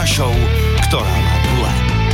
show, ktorá má gule.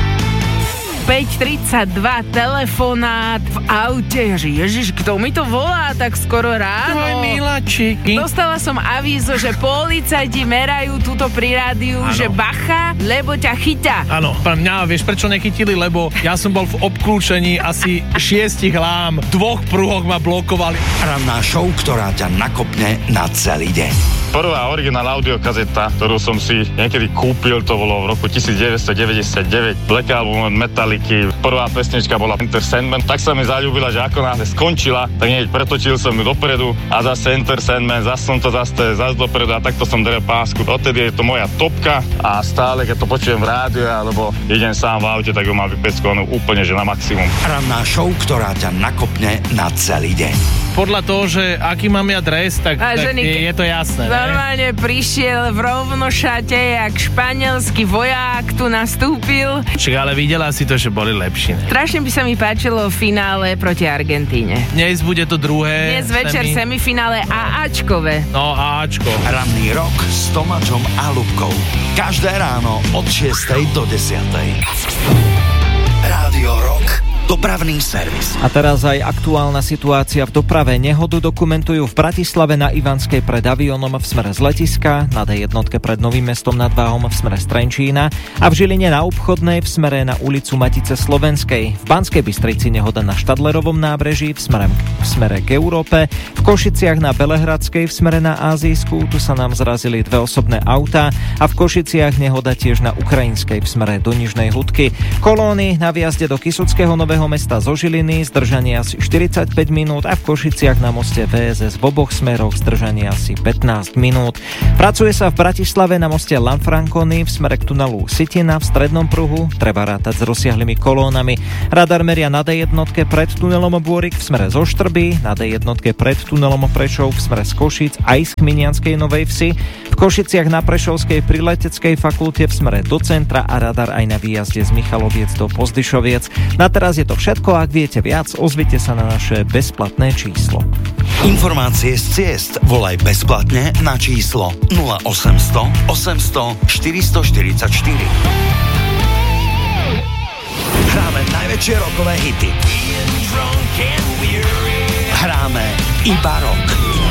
5:32, telefonát v aute. Ježiš, kto mi to volá tak skoro ráno? Tvoj miláčiky. Dostala som avízo, že policajti merajú túto pri rádiu, že bacha, lebo ťa chyťa. Áno, mňa vieš prečo nechytili, lebo ja som bol v obklúčení asi 6 lám, 2 pruhoch ma blokovali. Ranná show, ktorá ťa nakopne na celý deň. Prvá originál audiokazeta, ktorú som si niekedy kúpil, to bolo v roku 1999. Black Album od Metallicy. Prvá pesnička bola Enter Sandman. Tak sa mi zaľúbila, že ako náhle skončila, tak hneď pretočil som ju dopredu a zase Enter Sandman, zase som to zase dopredu a takto som drel pásku. Odtedy je to moja topka a stále, keď to počujem v rádiu alebo idem sám v aute, tak ju mám vypeckovanú úplne že na maximum. Ranná show, ktorá ťa nakopne na celý deň. Podľa toho, že aký mám ja dres, tak je to jasné. Normálne prišiel v rovnošate, jak španielský vojak tu nastúpil. Však ale videla si to, že boli lepší. Ne? Strašne by sa mi páčilo finále proti Argentíne. Dnes bude to druhé. Dnes večer semifinále AAčkové. No AAčko. Ranný rok s Tomáčom a Ľubkou. Každé ráno od 6 do 10. Rádio Rock. Dopravný servis. A teraz aj aktuálna situácia v doprave. Nehodu dokumentujú v Bratislave na Ivanskej pred Avionom v smere z letiska, na D1 pred Novým Mestom nad Váhom v smere z Trenčína a v Žiline na Obchodnej v smere na ulicu Matice Slovenskej. V Banskej Bystrici nehoda na Štadlerovom nábreží v smere k Európe. V Košiciach na Belehradskej v smere na Ázijsku, tu sa nám zrazili 2 osobné autá a v Košiciach nehoda tiež na Ukrajinskej v smere do Nižnej Hudky. Kolóny na výjazde do Kysuckého Nového Mesta zo Žiliny, zdržanie asi 45 minút a v Košiciach na moste VSS v oboch smeroch zdržanie asi 15 minút. Pracuje sa v Bratislave na moste Lanfranconi v smere k tunelu Sitina v strednom pruhu, treba rátať s rozsiahlymi kolónami. Radar meria na D1 pred tunelom Bôrik v smere zo Štrby, na D1 pred tunelom Prešov v smere z Košíc aj z Chminianskej Novej Vsi, v Košiciach na Prešovskej pri Leteckej fakulte v smere do centra a radar aj na výjazde z Michaloviec do Pozdyšoviec. Na teraz je to všetko, ak viete viac, ozvite sa na naše bezplatné číslo. Informácie z ciest volaj bezplatne na číslo 0800 800 444. Hráme najväčšie rockové hity. Hráme iba rock.